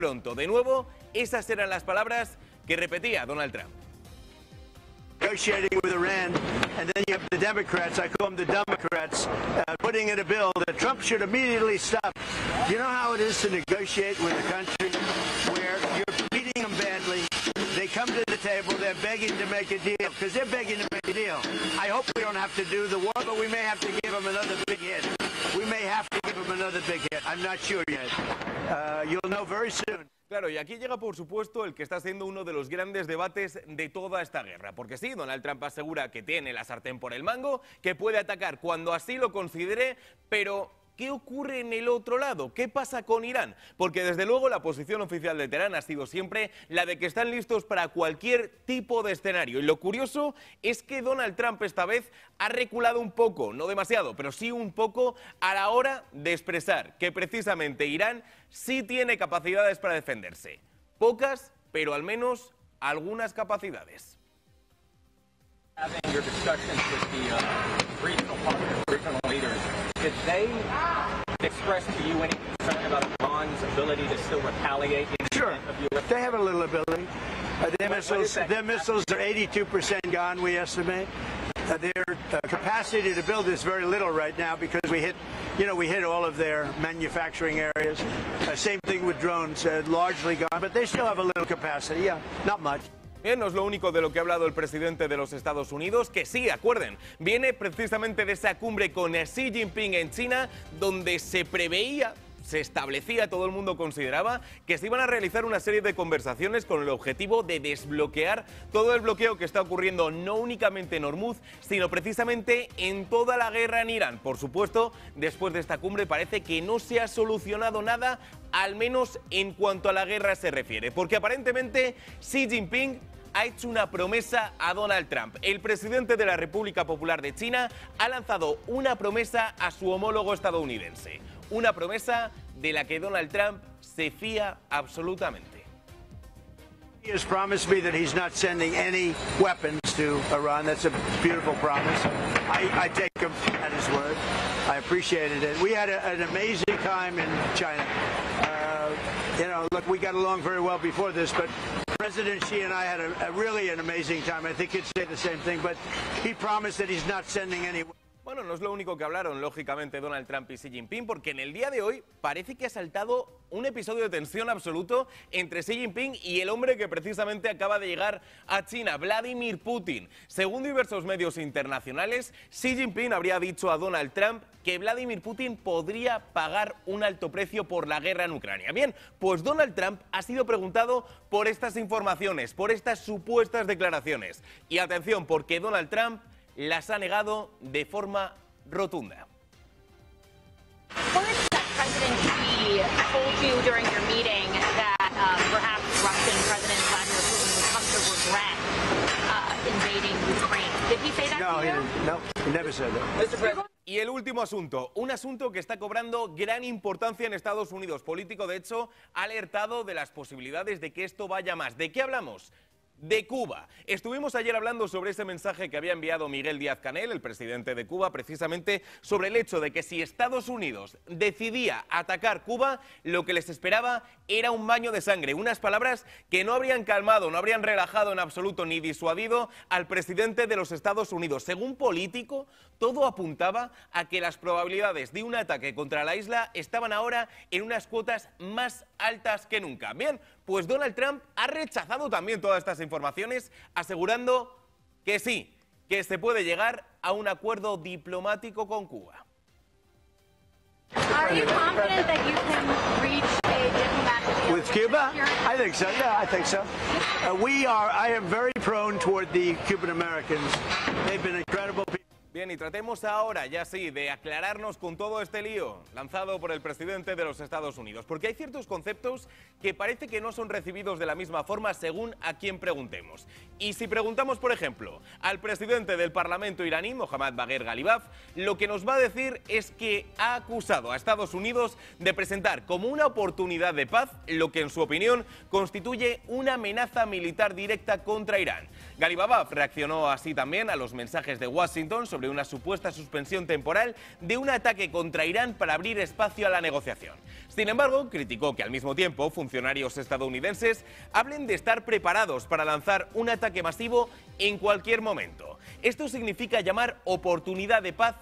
pronto. De nuevo, esas eran las palabras que repetía Donald Trump. Negotiating with Iran, and then you have the Democrats, I call them the Democrats, putting in a bill that Trump should immediately stop. You know how it is to negotiate with a country where you're beating them badly, they come to the table, they're begging to make a deal, because they're begging to make a deal. I hope we don't have to do the war, but we may have to give them another big hit. We may have to give them another big hit. I'm not sure yet. You'll know very soon. Claro, y aquí llega, por supuesto, el que está siendo uno de los grandes debates de toda esta guerra. Porque sí, Donald Trump asegura que tiene la sartén por el mango, que puede atacar cuando así lo considere, pero ¿qué ocurre en el otro lado? ¿Qué pasa con Irán? Porque desde luego la posición oficial de Teherán ha sido siempre la de que están listos para cualquier tipo de escenario. Y lo curioso es que Donald Trump esta vez ha reculado un poco, no demasiado, pero sí un poco a la hora de expresar que precisamente Irán sí tiene capacidades para defenderse. Pocas, pero al menos algunas capacidades. Having your discussions with the regional partners, regional leaders, did they express to you any concern about Iran's ability to still retaliate in the event of US? They have a little ability. Their missiles are 82% gone, we estimate. Their capacity to build is very little right now because we hit all of their manufacturing areas. Same thing with drones, largely gone, but they still have a little capacity. Yeah, not much. Bien, no es lo único de lo que ha hablado el presidente de los Estados Unidos, que sí, acuerden, viene precisamente de esa cumbre con Xi Jinping en China, donde se preveía, se establecía, todo el mundo consideraba que se iban a realizar una serie de conversaciones con el objetivo de desbloquear todo el bloqueo que está ocurriendo no únicamente en Hormuz, sino precisamente en toda la guerra en Irán. Por supuesto, después de esta cumbre parece que no se ha solucionado nada, al menos en cuanto a la guerra se refiere, porque aparentemente Xi Jinping ha hecho una promesa a Donald Trump. El presidente de la República Popular de China ha lanzado una promesa a su homólogo estadounidense. Una promesa de la que Donald Trump se fía absolutamente. He has promised me that he's not sending any weapons to Iran. That's a beautiful promise. I take him at his word. I appreciated it. We had an amazing time in China. Look, we got along very well before this, but President Xi and I had really an amazing time. I think he'd say the same thing, but he promised that he's not sending any. Bueno, no es lo único que hablaron, lógicamente, Donald Trump y Xi Jinping, porque en el día de hoy parece que ha saltado un episodio de tensión absoluto entre Xi Jinping y el hombre que precisamente acaba de llegar a China, Vladimir Putin. Según diversos medios internacionales, Xi Jinping habría dicho a Donald Trump que Vladimir Putin podría pagar un alto precio por la guerra en Ucrania. Bien, pues Donald Trump ha sido preguntado por estas informaciones, por estas supuestas declaraciones. Y atención, porque Donald Trump las ha negado de forma rotunda. First, President Xi told you during your meeting that perhaps Russian President Vladimir Putin would come to regret invading Ukraine. Did he say that to you? No, he never said that. Y el último asunto, un asunto que está cobrando gran importancia en Estados Unidos. Político, de hecho, ha alertado de las posibilidades de que esto vaya más. ¿De qué hablamos? De Cuba. Estuvimos ayer hablando sobre ese mensaje que había enviado Miguel Díaz-Canel, el presidente de Cuba, precisamente sobre el hecho de que si Estados Unidos decidía atacar Cuba, lo que les esperaba era un baño de sangre. Unas palabras que no habrían calmado, no habrían relajado en absoluto ni disuadido al presidente de los Estados Unidos. Según Político, todo apuntaba a que las probabilidades de un ataque contra la isla estaban ahora en unas cuotas más altas que nunca. Bien, pues Donald Trump ha rechazado también todas estas informaciones, asegurando que sí, que se puede llegar a un acuerdo diplomático con Cuba. Are you confident that you can reach a diplomatic deal With Cuba? I think so. Yeah, I think so. I am very prone toward the Cuban Americans. They've been incredible people. Bien, y tratemos ahora, ya sí, de aclararnos con todo este lío lanzado por el presidente de los Estados Unidos, porque hay ciertos conceptos que parece que no son recibidos de la misma forma según a quién preguntemos. Y si preguntamos, por ejemplo, al presidente del Parlamento iraní, Mohammad Bagher Ghalibaf, lo que nos va a decir es que ha acusado a Estados Unidos de presentar como una oportunidad de paz lo que, en su opinión, constituye una amenaza militar directa contra Irán. Ghalibaf reaccionó así también a los mensajes de Washington sobre sobre una supuesta suspensión temporal de un ataque contra Irán para abrir espacio a la negociación. Sin embargo, criticó que al mismo tiempo funcionarios estadounidenses hablen de estar preparados para lanzar un ataque masivo en cualquier momento. Esto significa llamar oportunidad de paz